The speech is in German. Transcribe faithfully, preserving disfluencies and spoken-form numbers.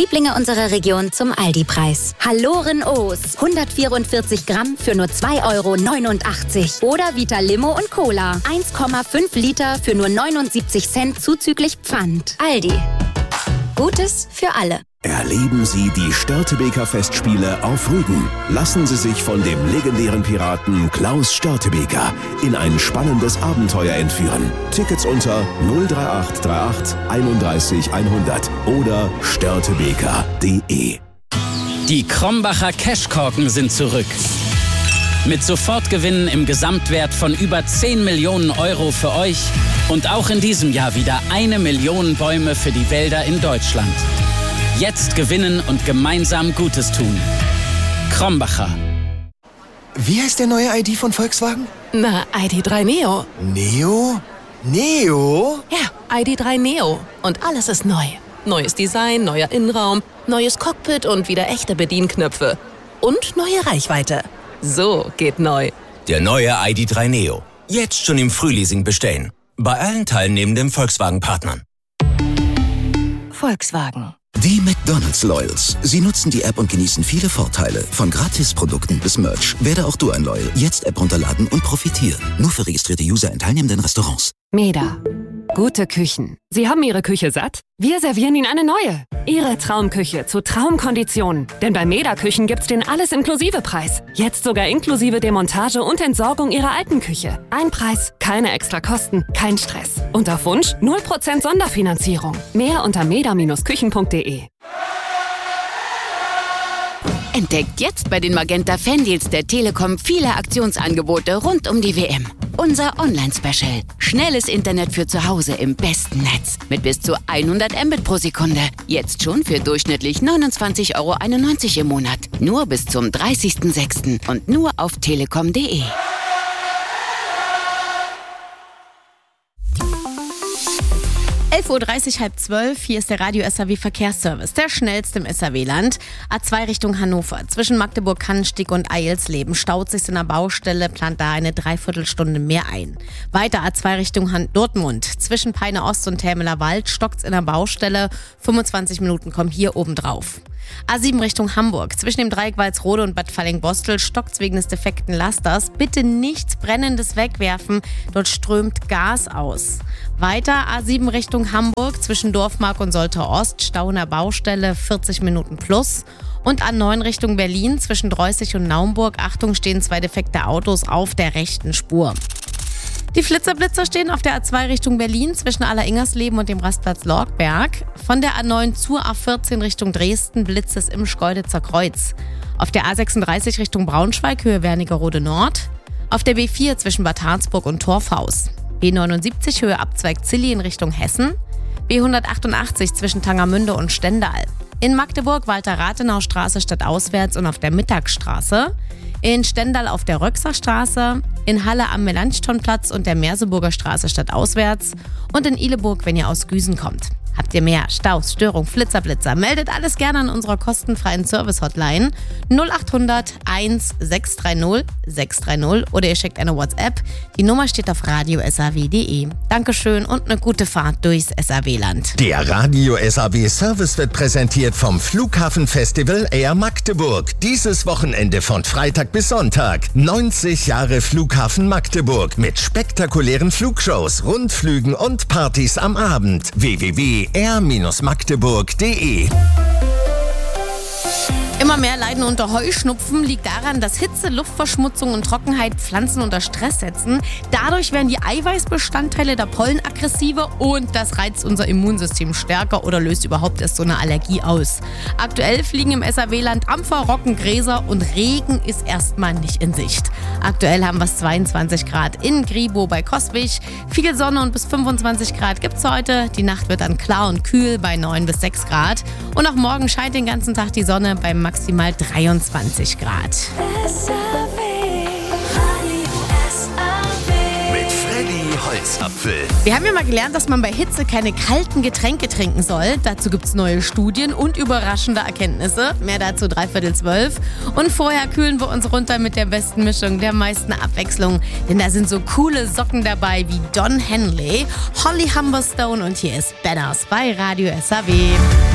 Lieblinge unserer Region zum Aldi-Preis. Halloren O's. hundertvierundvierzig Gramm für nur zwei Euro neunundachtzig. Oder Vita Limo und Cola. eins Komma fünf Liter für nur neunundsiebzig Cent zuzüglich Pfand. Aldi. Gutes für alle. Erleben Sie die Störtebeker Festspiele auf Rügen. Lassen Sie sich von dem legendären Piraten Klaus Störtebeker in ein spannendes Abenteuer entführen. Tickets unter null drei acht drei acht einunddreißig hundert oder störtebeker punkt de. Die Krombacher Cashkorken sind zurück. Mit Sofortgewinnen im Gesamtwert von über zehn Millionen Euro für euch und auch in diesem Jahr wieder eine Million Bäume für die Wälder in Deutschland. Jetzt gewinnen und gemeinsam Gutes tun. Krombacher. Wie heißt der neue I D von Volkswagen? Na, I D drei Neo. Neo? Neo? Ja, I D drei Neo. Und alles ist neu. Neues Design, neuer Innenraum, neues Cockpit und wieder echte Bedienknöpfe. Und neue Reichweite. So geht neu. Der neue I D drei Neo. Jetzt schon im Frühleasing bestellen. Bei allen teilnehmenden Volkswagen-Partnern. Volkswagen. Die McDonald's Loyals. Sie nutzen die App und genießen viele Vorteile. Von Gratisprodukten bis Merch. Werde auch du ein Loyal. Jetzt App runterladen und profitieren. Nur für registrierte User in teilnehmenden Restaurants. Meda. Gute Küchen. Sie haben Ihre Küche satt? Wir servieren Ihnen eine neue. Ihre Traumküche zu Traumkonditionen. Denn bei Meda Küchen gibt's den Alles-Inklusive-Preis. Jetzt sogar inklusive Demontage und Entsorgung Ihrer alten Küche. Ein Preis, keine extra Kosten, kein Stress. Und auf Wunsch null Prozent Sonderfinanzierung. Mehr unter meda Küchen punkt de. Entdeckt jetzt bei den Magenta Fandeals der Telekom viele Aktionsangebote rund um die W M. Unser Online-Special. Schnelles Internet für zu Hause im besten Netz. Mit bis zu hundert Mbit pro Sekunde. Jetzt schon für durchschnittlich neunundzwanzig Euro einundneunzig im Monat. Nur bis zum dreißigsten sechsten und nur auf telekom punkt de. elf Uhr dreißig, halb zwölf, hier ist der Radio S A W Verkehrsservice, der schnellste im S A W-Land. A zwei Richtung Hannover, zwischen Magdeburg-Kannenstieg und Eilsleben staut sich in der Baustelle, plant da eine Dreiviertelstunde mehr ein. Weiter A zwei Richtung Han- Dortmund, zwischen Peine Ost und Tämeler Wald stockt's in der Baustelle, fünfundzwanzig Minuten kommen hier oben drauf. A sieben Richtung Hamburg, zwischen dem Dreieck Walsrode und Bad Falling-Bostel stockt's wegen des defekten Lasters. Bitte nichts Brennendes wegwerfen, dort strömt Gas aus. Weiter A sieben Richtung Hamburg, zwischen Dorfmark und Soltau Ost, Stau in der Baustelle, vierzig Minuten plus. Und A neun Richtung Berlin, zwischen Dreußig und Naumburg, Achtung, stehen zwei defekte Autos auf der rechten Spur. Die Flitzerblitzer stehen auf der A zwei Richtung Berlin zwischen Alleringers-Leben und dem Rastplatz Lorgberg. Von der A neun zur A vierzehn Richtung Dresden blitzt es im Schkeuditzer Kreuz. Auf der A sechsunddreißig Richtung Braunschweig, Höhe Wernigerode Nord. Auf der B vier zwischen Bad Harzburg und Torfhaus. B neunundsiebzig Höhe Abzweig Zilli in Richtung Hessen. B hundertachtundachtzig zwischen Tangermünde und Stendal. In Magdeburg Walter-Rathenau-Straße stadtauswärts und auf der Mittagsstraße. In Stendal auf der Röxerstraße, in Halle am Melanchthonplatz und der Merseburger Straße stadtauswärts und in Ihleburg, wenn ihr aus Güsen kommt. Habt ihr mehr Staus, Störung, Flitzerblitzer? Meldet alles gerne an unserer kostenfreien Service-Hotline null acht hundert eins sechs drei null sechs drei null oder ihr schickt eine WhatsApp. Die Nummer steht auf radio s a w punkt de. Dankeschön und eine gute Fahrt durchs S A W-Land. Der Radio S A W Service wird präsentiert vom Flughafenfestival Air Magdeburg. Dieses Wochenende von Freitag bis Sonntag. neunzig Jahre Flughafen Magdeburg mit spektakulären Flugshows, Rundflügen und Partys am Abend. w w w punkt air magdeburg punkt de. Immer mehr leiden unter Heuschnupfen, liegt daran, dass Hitze, Luftverschmutzung und Trockenheit Pflanzen unter Stress setzen. Dadurch werden die Eiweißbestandteile der Pollen aggressiver und das reizt unser Immunsystem stärker oder löst überhaupt erst so eine Allergie aus. Aktuell fliegen im S A W-Land Ampfer, Rocken, Gräser und Regen ist erstmal nicht in Sicht. Aktuell haben wir es zweiundzwanzig Grad in Gribo bei Coswig. Viel Sonne und bis fünfundzwanzig Grad gibt's heute. Die Nacht wird dann klar und kühl bei neun bis sechs Grad. Und auch morgen scheint den ganzen Tag die Sonne bei maximal dreiundzwanzig Grad. Mit Freddy Holzapfel. Wir haben ja mal gelernt, dass man bei Hitze keine kalten Getränke trinken soll. Dazu gibt es neue Studien und überraschende Erkenntnisse. Mehr dazu dreiviertel zwölf. Und vorher kühlen wir uns runter mit der besten Mischung, der meisten Abwechslung. Denn da sind so coole Socken dabei wie Don Henley, Holly Humberstone und hier ist Banners bei Radio S A W.